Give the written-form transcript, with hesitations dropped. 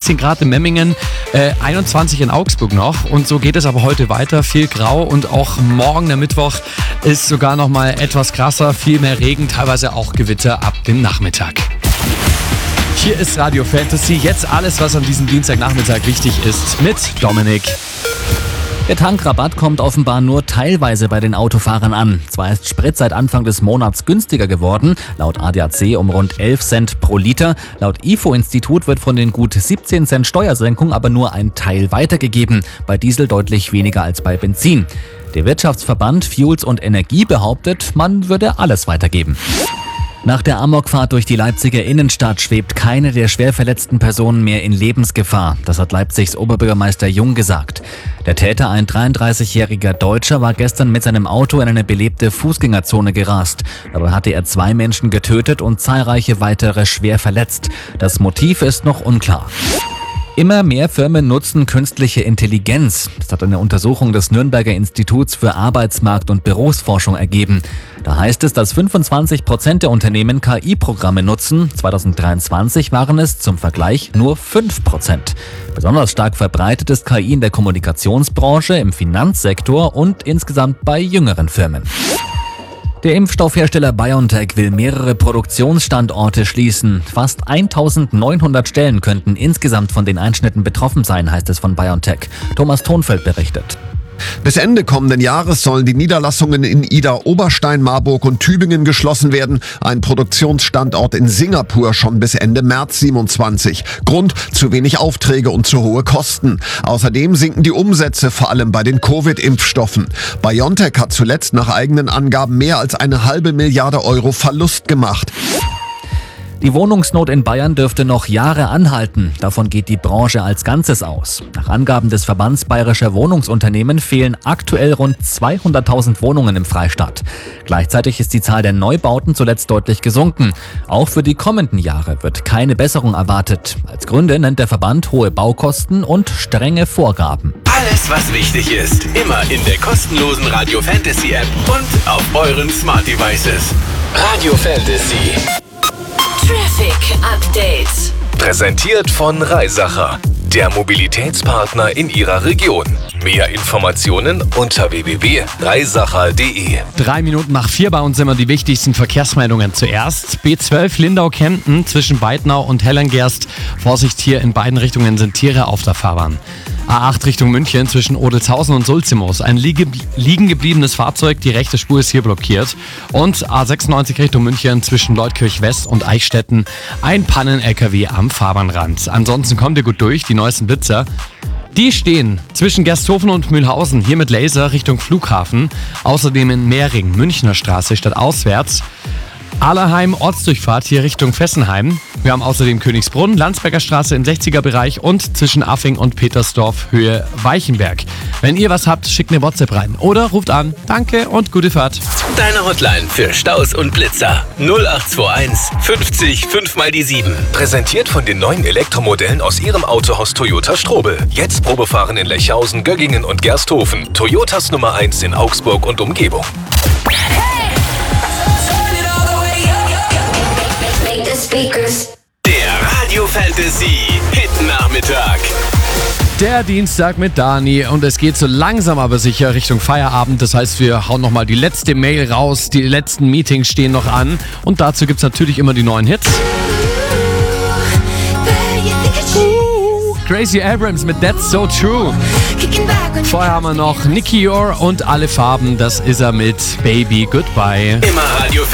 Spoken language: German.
16 Grad in Memmingen, 21 in Augsburg noch. Und so geht es aber heute weiter. Viel Grau und auch morgen, der Mittwoch, ist sogar noch mal etwas krasser. Viel mehr Regen, teilweise auch Gewitter ab dem Nachmittag. Hier ist Radio Fantasy. Jetzt alles, was an diesem Dienstagnachmittag wichtig ist, mit Dominik. Der Tankrabatt kommt offenbar nur teilweise bei den Autofahrern an. Zwar ist Sprit seit Anfang des Monats günstiger geworden, laut ADAC um rund 11 Cent pro Liter. Laut IFO-Institut wird von den gut 17 Cent Steuersenkung aber nur ein Teil weitergegeben, bei Diesel deutlich weniger als bei Benzin. Der Wirtschaftsverband Fuels und Energie behauptet, man würde alles weitergeben. Nach der Amokfahrt durch die Leipziger Innenstadt schwebt keine der schwer verletzten Personen mehr in Lebensgefahr. Das hat Leipzigs Oberbürgermeister Jung gesagt. Der Täter, ein 33-jähriger Deutscher, war gestern mit seinem Auto in eine belebte Fußgängerzone gerast. Dabei hatte er 2 Menschen getötet und zahlreiche weitere schwer verletzt. Das Motiv ist noch unklar. Immer mehr Firmen nutzen künstliche Intelligenz. Das hat eine Untersuchung des Nürnberger Instituts für Arbeitsmarkt- und Berufsforschung ergeben. Da heißt es, dass 25% der Unternehmen KI-Programme nutzen. 2023 waren es zum Vergleich nur 5%. Besonders stark verbreitet ist KI in der Kommunikationsbranche, im Finanzsektor und insgesamt bei jüngeren Firmen. Der Impfstoffhersteller BioNTech will mehrere Produktionsstandorte schließen. Fast 1900 Stellen könnten insgesamt von den Einschnitten betroffen sein, heißt es von BioNTech. Thomas Thonfeld berichtet. Bis Ende kommenden Jahres sollen die Niederlassungen in Ida, Oberstein, Marburg und Tübingen geschlossen werden. Ein Produktionsstandort in Singapur schon bis Ende März 27. Grund: zu wenig Aufträge und zu hohe Kosten. Außerdem sinken die Umsätze, vor allem bei den Covid-Impfstoffen. BioNTech hat zuletzt nach eigenen Angaben mehr als 1,5 Milliarde Euro Verlust gemacht. Die Wohnungsnot in Bayern dürfte noch Jahre anhalten. Davon geht die Branche als Ganzes aus. Nach Angaben des Verbands Bayerischer Wohnungsunternehmen fehlen aktuell rund 200.000 Wohnungen im Freistaat. Gleichzeitig ist die Zahl der Neubauten zuletzt deutlich gesunken. Auch für die kommenden Jahre wird keine Besserung erwartet. Als Gründe nennt der Verband hohe Baukosten und strenge Vorgaben. Alles, was wichtig ist, immer in der kostenlosen Radio Fantasy App und auf euren Smart Devices. Radio Fantasy. Traffic Update. Präsentiert von Reisacher, der Mobilitätspartner in Ihrer Region. Mehr Informationen unter www.reisacher.de. 3 Minuten nach 4 bei uns immer die wichtigsten Verkehrsmeldungen zuerst. B12 Lindau-Kempten zwischen Beitnau und Hellengerst. Vorsicht, hier in beiden Richtungen sind Tiere auf der Fahrbahn. A8 Richtung München zwischen Odelshausen und Sulzimoos. Ein liegen gebliebenes Fahrzeug, die rechte Spur ist hier blockiert. Und A96 Richtung München zwischen Leutkirch West und Eichstätten. Ein Pannen-LKW am Fahrbahnrand. Ansonsten kommt ihr gut durch, die neuesten Blitzer. Die stehen zwischen Gersthofen und Mühlhausen, hier mit Laser Richtung Flughafen. Außerdem in Mehring, Münchner Straße statt auswärts. Allerheim, Ortsdurchfahrt hier Richtung Fessenheim. Wir haben außerdem Königsbrunn, Landsberger Straße im 60er-Bereich und zwischen Affing und Petersdorf Höhe Weichenberg. Wenn ihr was habt, schickt eine WhatsApp rein oder ruft an. Danke und gute Fahrt. Deine Hotline für Staus und Blitzer 0821 50 5 mal die 7. Präsentiert von den neuen Elektromodellen aus Ihrem Autohaus Toyota Strobel. Jetzt Probefahren in Lechhausen, Göggingen und Gersthofen. Toyotas Nummer 1 in Augsburg und Umgebung. Der Radio Fantasy Hit Nachmittag. Der Dienstag mit Dani und es geht so langsam aber sicher Richtung Feierabend. Das heißt, wir hauen nochmal die letzte Mail raus, die letzten Meetings stehen noch an und dazu gibt's natürlich immer die neuen Hits. Gracie Abrams mit That's So True. Vorher haben wir noch Nicky Yor und Alle Farben, das ist er mit Baby Goodbye. Immer Radio